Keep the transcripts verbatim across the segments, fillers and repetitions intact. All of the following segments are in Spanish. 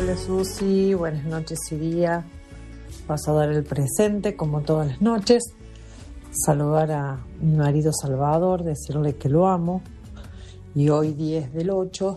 Hola Susi, buenas noches y día. Vas a dar el presente como todas las noches. Saludar a mi marido Salvador, decirle que lo amo. Y hoy diez del ocho.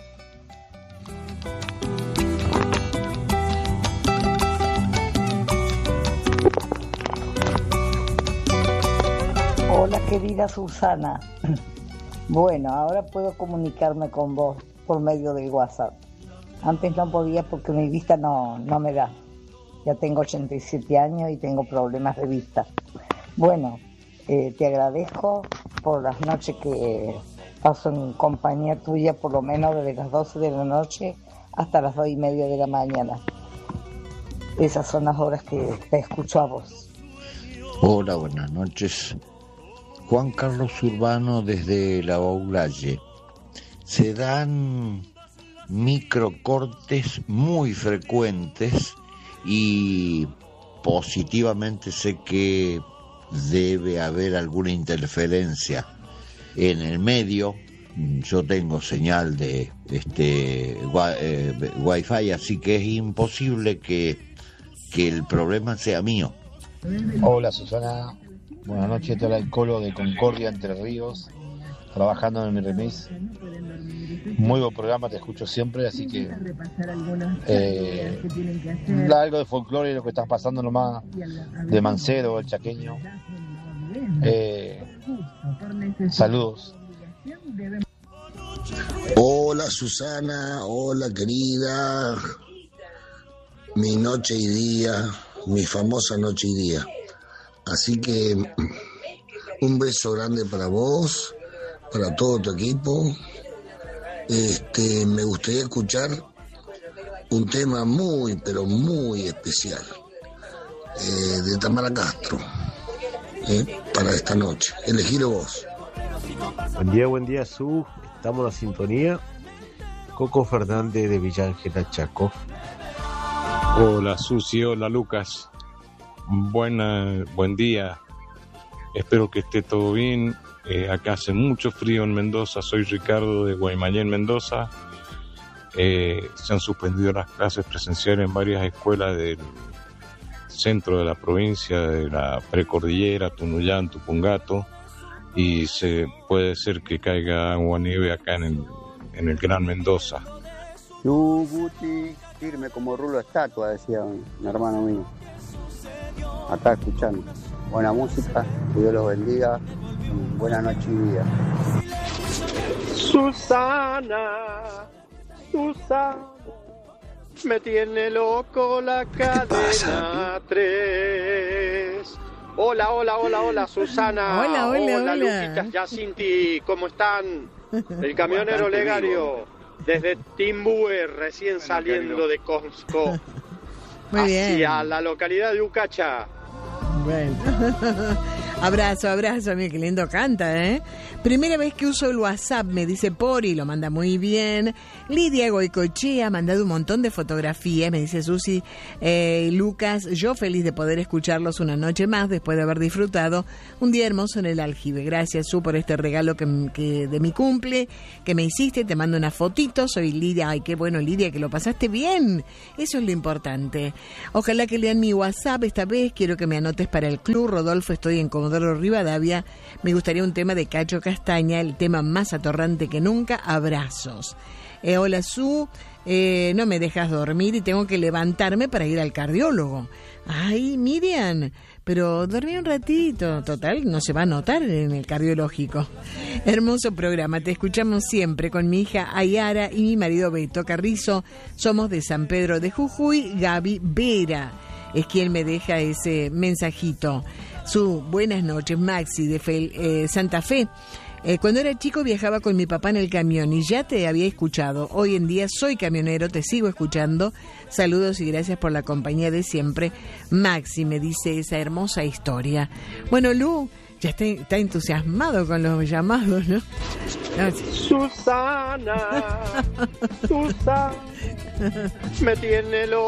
Hola querida Susana. Bueno, ahora puedo comunicarme con vos por medio del WhatsApp. Antes no podía porque mi vista no, no me da. Ya tengo ochenta y siete años y tengo problemas de vista. Bueno, eh, te agradezco por las noches que paso en compañía tuya, por lo menos desde las doce de la noche hasta las dos y media de la mañana. Esas son las horas que te escucho a vos. Hola, buenas noches. Juan Carlos Urbano desde La Baulalle. Se dan microcortes muy frecuentes y positivamente sé que debe haber alguna interferencia en el medio. Yo tengo señal de este eh, Wi-Fi, así que es imposible que, que el problema sea mío. Hola Susana, buenas noches, te habla el Colo de Concordia, Entre Ríos, trabajando en mi remis. Muy buen programa, te escucho siempre, así que eh, algo de folclore, lo que estás pasando nomás de Mancero, el chaqueño. Eh, saludos. Hola Susana, hola querida, mi noche y día, mi famosa noche y día. Así que un beso grande para vos, para todo tu equipo. Este, me gustaría escuchar un tema muy, pero muy especial eh, de Tamara Castro eh, para esta noche. Elegilo vos. Buen día, buen día, Su. Estamos en la sintonía. Coco Fernández de Villa Ángela, Chaco. Hola, Susi. Hola, Lucas. Buena, buen día. Espero que esté todo bien. Eh, acá hace mucho frío en Mendoza. Soy Ricardo de Guaymallén, Mendoza. Eh, se han suspendido las clases presenciales en varias escuelas del centro de la provincia, de la precordillera, Tunuyán, Tupungato, y se puede ser que caiga agua nieve acá en el, en el Gran Mendoza. Su Guti, firme como rulo de estatua, decía un hermano mío. Acá escuchando. Buena música, que Dios los bendiga. Buena noche y día. Susana, Susana, me tiene loco la cadena tres. Hola, hola, hola, hola, Susana. Hola, hola, hola. Hola, Luquitas, Yacinti, ¿cómo están? El camionero Legario, desde Timbúe, recién saliendo de Costco. Muy bien. Hacia la localidad de Ucacha. Bueno. Abrazo, abrazo, mira qué lindo canta, ¿eh? Primera vez que uso el WhatsApp, me dice Pori, lo manda muy bien. Lidia Goicochea ha mandado un montón de fotografías, me dice Susi, eh, Lucas, yo feliz de poder escucharlos una noche más después de haber disfrutado un día hermoso en el Aljibe. Gracias, Su, por este regalo que, que de mi cumple que me hiciste. Te mando una fotito, soy Lidia. Ay, qué bueno, Lidia, que lo pasaste bien. Eso es lo importante. Ojalá que lean mi WhatsApp esta vez. Quiero que me anotes para el club. Rodolfo, estoy en Comodoro Rivadavia. Me gustaría un tema de Cacho Castaña, el tema más atorrante que nunca. Abrazos. Eh, hola, Su. Eh, no me dejas dormir y tengo que levantarme para ir al cardiólogo. Ay, Miriam, pero dormí un ratito. Total, no se va a notar en el cardiológico. Hermoso programa, te escuchamos siempre con mi hija Ayara y mi marido Beto Carrizo. Somos de San Pedro de Jujuy. Gaby Vera es quien me deja ese mensajito. Su buenas noches, Maxi de Fel, eh, Santa Fe. Eh, cuando era chico viajaba con mi papá en el camión y ya te había escuchado. Hoy en día soy camionero, te sigo escuchando. Saludos y gracias por la compañía de siempre. Maxi me dice esa hermosa historia. Bueno, Lu, ya está, está entusiasmado con los llamados, ¿no? No, sí. Susana, Susana, me tiene loco.